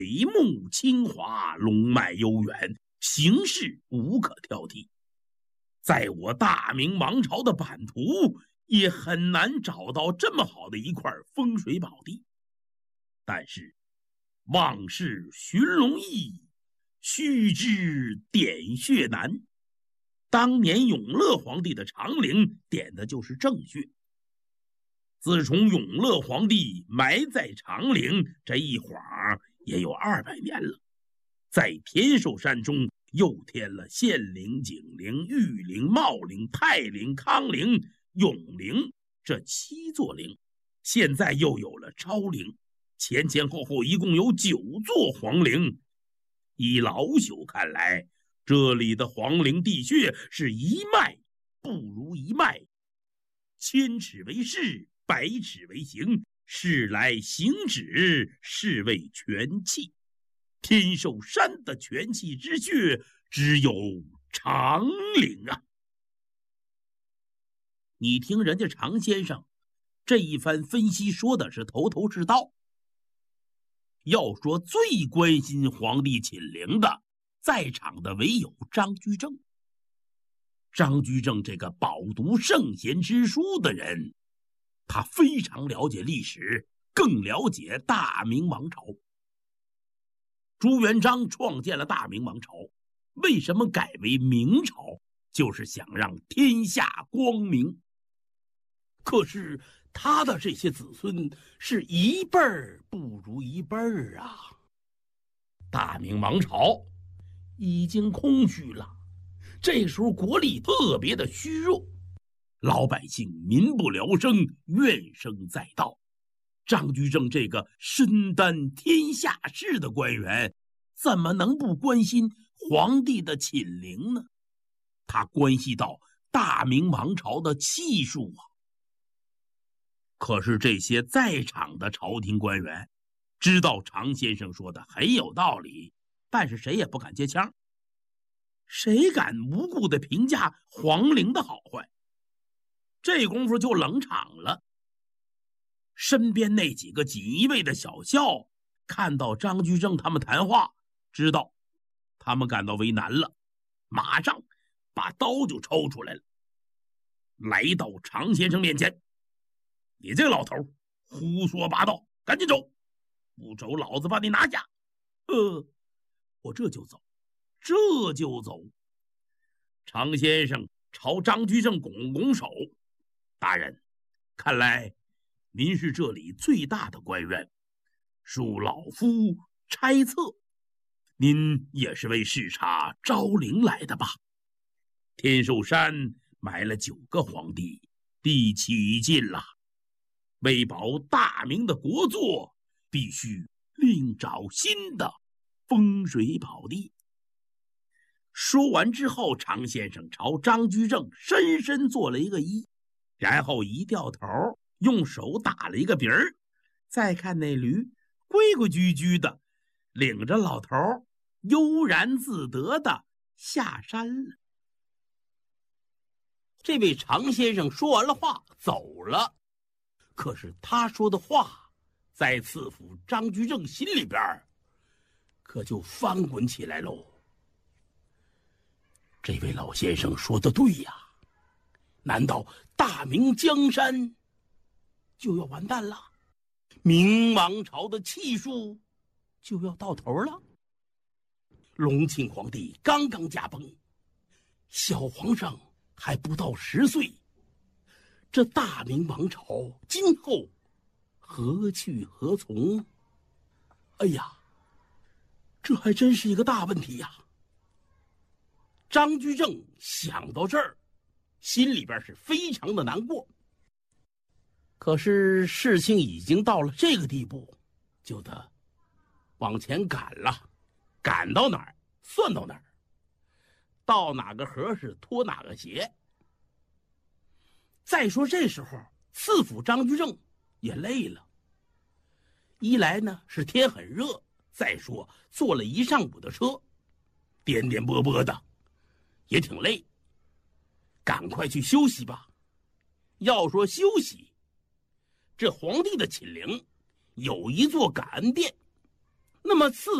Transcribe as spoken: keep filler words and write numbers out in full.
眉目清华，龙脉悠远，形势无可挑剔。在我大明王朝的版图也很难找到这么好的一块风水宝地。但是往事寻龙易，须知点穴难。当年永乐皇帝的长陵点的就是正穴。自从永乐皇帝埋在长陵，这一晃也有二百年了。在天寿山中又添了献陵、景陵、玉陵、茂陵、泰陵、康陵、永陵这七座陵，现在又有了昭陵，前前后后一共有九座皇陵。以老朽看来，这里的皇陵地穴是一脉不如一脉，千尺为势，百尺为形，势来行止，是谓全气。天寿山的全气之穴只有长陵啊！你听人家常先生这一番分析说的是头头是道。要说最关心皇帝寝陵的，在场的唯有张居正。张居正这个饱读圣贤之书的人，他非常了解历史，更了解大明王朝。朱元璋创建了大明王朝，为什么改为明朝？就是想让天下光明。可是他的这些子孙是一辈儿不如一辈儿啊！大明王朝已经空虚了，这时候国力特别的虚弱，老百姓民不聊生，怨声载道。张居正这个身担天下事的官员，怎么能不关心皇帝的寝陵呢？他关系到大明王朝的气数啊。可是这些在场的朝廷官员知道常先生说的很有道理，但是谁也不敢接腔，谁敢无故的评价皇陵的好坏？这功夫就冷场了。身边那几个锦衣卫的小校看到张居正他们谈话，知道他们感到为难了，马上把刀就抽出来了，来到常先生面前。你这个老头胡说八道，赶紧走，不走老子把你拿下。呃，我这就走，这就走。常先生朝张居正拱拱手，大人，看来您是这里最大的官员，恕老夫猜测，您也是为视察昭陵来的吧？天寿山埋了九个皇帝，第七进了。为保大明的国祚，必须另找新的风水宝地。说完之后，常先生朝张居正深深做了一个揖，然后一掉头，用手打了一个鼻儿。再看那驴，规规矩矩的领着老头悠然自得的下山了。这位常先生说完了话走了，可是他说的话在赐府张居正心里边可就翻滚起来喽。这位老先生说的对呀，难道大明江山就要完蛋了？明王朝的气数就要到头了？隆庆皇帝刚刚驾崩，小皇上还不到十岁，这大明王朝今后何去何从？哎呀，这还真是一个大问题呀！张居正想到这儿，心里边是非常的难过。可是事情已经到了这个地步，就得往前赶了，赶到哪儿算到哪儿，到哪个河是脱哪个鞋。再说这时候赐府张居正也累了，一来呢是天很热，再说坐了一上午的车，颠颠簸簸的也挺累，赶快去休息吧。要说休息，这皇帝的寝陵有一座感恩殿， 那么刺